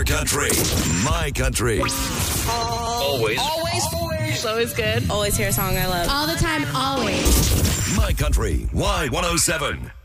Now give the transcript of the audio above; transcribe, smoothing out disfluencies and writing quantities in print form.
Your country, my country. Always. Always good. Always hear a song I love. All the time, always. My country, Y107.